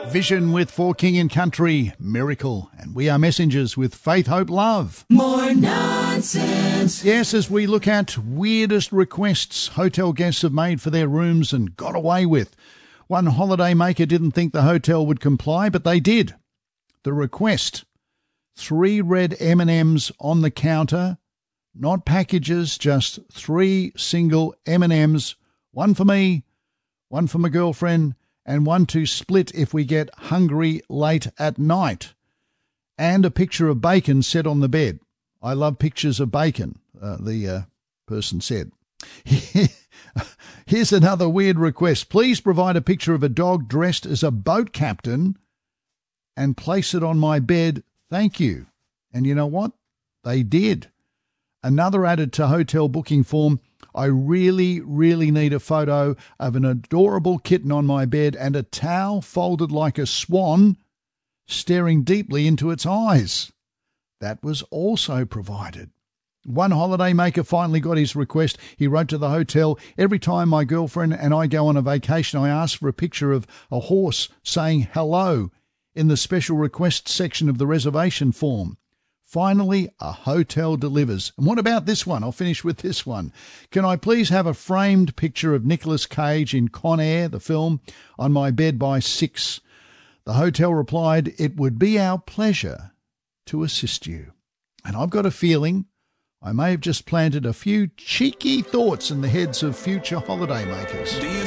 Vision with For King and Country, Miracle. And we are Messengers with Faith, Hope, Love. More nonsense. Yes, as we look at weirdest requests hotel guests have made for their rooms and got away with. One holiday maker didn't think the hotel would comply, but they did. The request: 3 red M&Ms on the counter, not packages, just 3 single M&Ms, one for me, one for my girlfriend, and one to split if we get hungry late at night. And a picture of bacon set on the bed. I love pictures of bacon, the person said. Here's another weird request. Please provide a picture of a dog dressed as a boat captain and place it on my bed. Thank you. And you know what? They did. Another added to hotel booking form: I really, really need a photo of an adorable kitten on my bed and a towel folded like a swan staring deeply into its eyes. That was also provided. One holiday maker finally got his request. He wrote to the hotel: every time my girlfriend and I go on a vacation, I ask for a picture of a horse saying hello in the special request section of the reservation form. Finally, a hotel delivers. And what about this one? I'll finish with this one. Can I please have a framed picture of Nicolas Cage in Con Air, the film, on my bed by 6? The hotel replied, it would be our pleasure to assist you. And I've got a feeling I may have just planted a few cheeky thoughts in the heads of future holiday makers. Do you